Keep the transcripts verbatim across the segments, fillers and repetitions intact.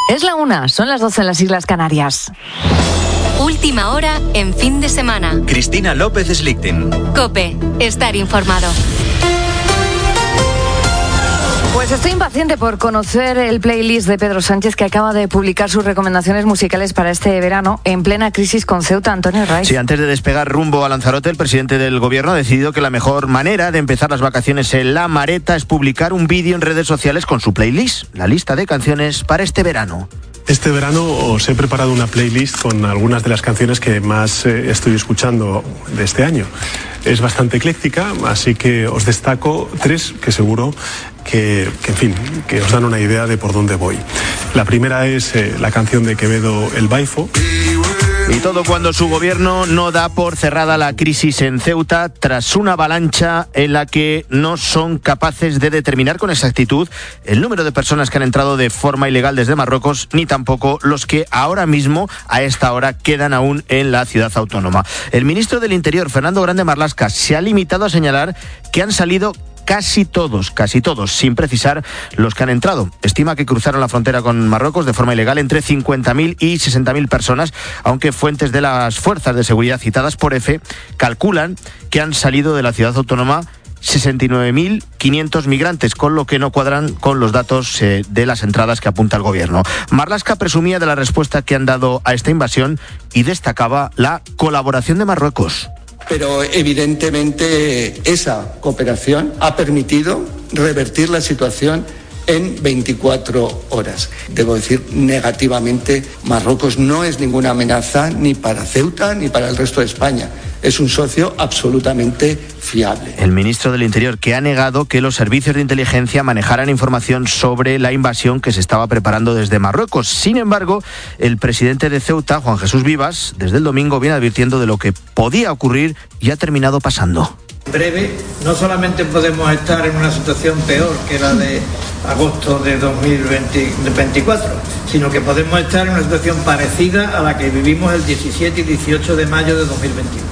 Es la una, son las doce en las Islas Canarias. Última hora en fin de semana. Cristina López Slichting. COPE, estar informado. Pues estoy impaciente por conocer el playlist de Pedro Sánchez, que acaba de publicar sus recomendaciones musicales para este verano en plena crisis con Ceuta. Antonio Raiz. Sí, antes de despegar rumbo a Lanzarote, el presidente del gobierno ha decidido que la mejor manera de empezar las vacaciones en La Mareta es publicar un vídeo en redes sociales con su playlist, la lista de canciones para este verano. Este verano os he preparado una playlist con algunas de las canciones que más eh, estoy escuchando de este año. Es bastante ecléctica, así que os destaco tres que seguro que, que, en fin, que os dan una idea de por dónde voy. La primera es eh, la canción de Quevedo, El Baifo. Y todo cuando su gobierno no da por cerrada la crisis en Ceuta tras una avalancha en la que no son capaces de determinar con exactitud el número de personas que han entrado de forma ilegal desde Marruecos, ni tampoco los que ahora mismo, a esta hora, quedan aún en la ciudad autónoma. El ministro del Interior, Fernando Grande Marlaska, se ha limitado a señalar que han salido casi todos, casi todos, sin precisar los que han entrado. Estima que cruzaron la frontera con Marruecos de forma ilegal entre cincuenta mil y sesenta mil personas, aunque fuentes de las fuerzas de seguridad citadas por EFE calculan que han salido de la ciudad autónoma sesenta y nueve mil quinientos migrantes, con lo que no cuadran con los datos eh, de las entradas que apunta el gobierno. Marlaska presumía de la respuesta que han dado a esta invasión y destacaba la colaboración de Marruecos. Pero evidentemente esa cooperación ha permitido revertir la situación en veinticuatro horas. Debo decir, negativamente, Marruecos no es ninguna amenaza ni para Ceuta ni para el resto de España. Es un socio absolutamente fiable. El ministro del Interior, que ha negado que los servicios de inteligencia manejaran información sobre la invasión que se estaba preparando desde Marruecos. Sin embargo, el presidente de Ceuta, Juan Jesús Vivas, desde el domingo viene advirtiendo de lo que podía ocurrir y ha terminado pasando. En breve, no solamente podemos estar en una situación peor que la de agosto de dos mil veinticuatro, sino que podemos estar en una situación parecida a la que vivimos el diecisiete y dieciocho de mayo de dos mil veintiuno.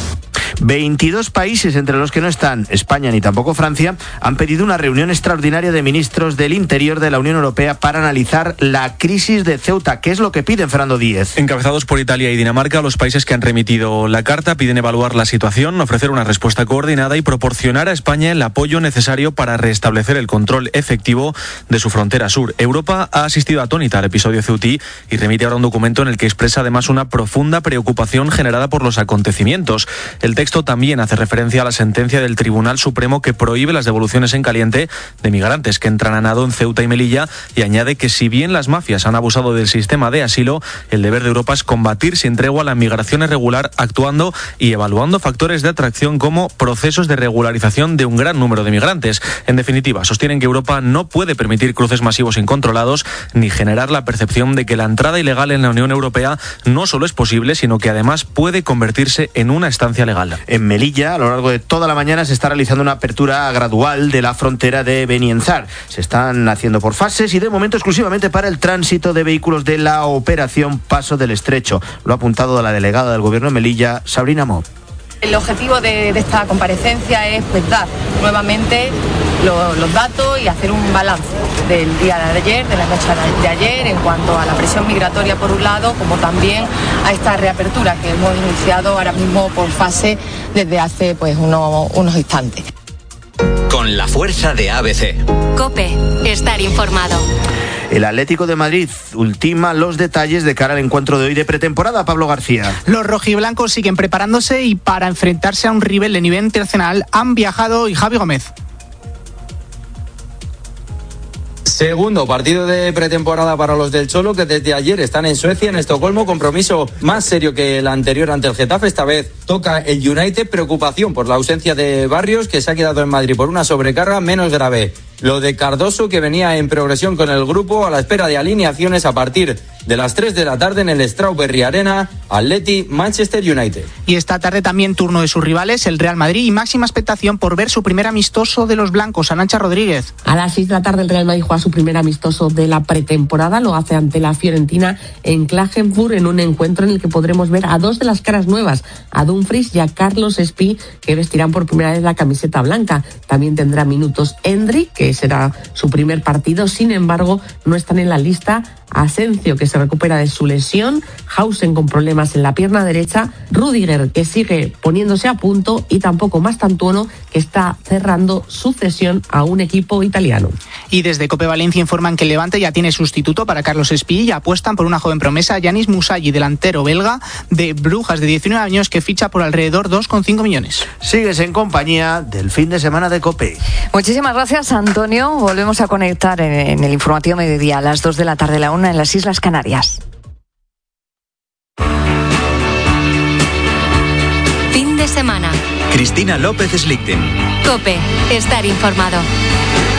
veintidós países, entre los que no están España ni tampoco Francia, han pedido una reunión extraordinaria de ministros del Interior de la Unión Europea para analizar la crisis de Ceuta. ¿Qué es lo que piden, Fernando Díez? Encabezados por Italia y Dinamarca, los países que han remitido la carta piden evaluar la situación, ofrecer una respuesta coordinada y proporcionar a España el apoyo necesario para restablecer el control efectivo de su frontera sur. Europa ha asistido atónita al episodio ceutí y remite ahora un documento en el que expresa además una profunda preocupación generada por los acontecimientos. El texto Esto también hace referencia a la sentencia del Tribunal Supremo que prohíbe las devoluciones en caliente de migrantes que entran a nado en Ceuta y Melilla, y añade que si bien las mafias han abusado del sistema de asilo, el deber de Europa es combatir sin tregua la migración irregular, actuando y evaluando factores de atracción como procesos de regularización de un gran número de migrantes. En definitiva, sostienen que Europa no puede permitir cruces masivos incontrolados ni generar la percepción de que la entrada ilegal en la Unión Europea no solo es posible, sino que además puede convertirse en una estancia legal. En Melilla, a lo largo de toda la mañana, se está realizando una apertura gradual de la frontera de Benienzar. Se están haciendo por fases y de momento exclusivamente para el tránsito de vehículos de la operación Paso del Estrecho. Lo ha apuntado la delegada del Gobierno de Melilla, Sabrina Mob. El objetivo de, de esta comparecencia es pues, dar nuevamente lo, los datos y hacer un balance del día de ayer, de la noche de ayer, en cuanto a la presión migratoria por un lado, como también a esta reapertura que hemos iniciado ahora mismo por fase desde hace pues, unos, unos instantes. Con la fuerza de A B C. COPE, estar informado. El Atlético de Madrid ultima los detalles de cara al encuentro de hoy de pretemporada. Pablo García. Los rojiblancos siguen preparándose y para enfrentarse a un rival de nivel internacional han viajado y Javi Gómez. Segundo partido de pretemporada para los del Cholo, que desde ayer están en Suecia, en Estocolmo. Compromiso más serio que el anterior ante el Getafe. Esta vez toca el United. Preocupación por la ausencia de Barrios, que se ha quedado en Madrid por una sobrecarga. Menos grave lo de Cardoso, que venía en progresión con el grupo, a la espera de alineaciones a partir de las tres de la tarde en el Strawberry Arena. Atleti, Manchester United. Y esta tarde también turno de sus rivales, el Real Madrid, y máxima expectación por ver su primer amistoso de los blancos. Arancha Rodríguez. A las seis de la tarde el Real Madrid juega su primer amistoso de la pretemporada. Lo hace ante la Fiorentina en Klagenfurt, en un encuentro en el que podremos ver a dos de las caras nuevas, a Dumfries y a Carlos Espí, que vestirán por primera vez la camiseta blanca. También tendrá minutos Endrick, que será su primer partido. Sin embargo, no están en la lista Asencio, que se recupera de su lesión, Hausen con problemas en la pierna derecha, Rüdiger, que sigue poniéndose a punto, y tampoco Mastantuono, que está cerrando su cesión a un equipo italiano. Y desde Cope Valencia informan que el Levante ya tiene sustituto para Carlos Espí y apuestan por una joven promesa, Yanis Musayi, delantero belga de Brujas de diecinueve años, que ficha por alrededor dos coma cinco millones. Sigues en compañía del fin de semana de COPE. Muchísimas gracias, Antonio. Volvemos a conectar en, en el informativo mediodía a las dos de la tarde, la una en las Islas Canarias. Fin de semana. Cristina López Slichting. COPE. Estar informado.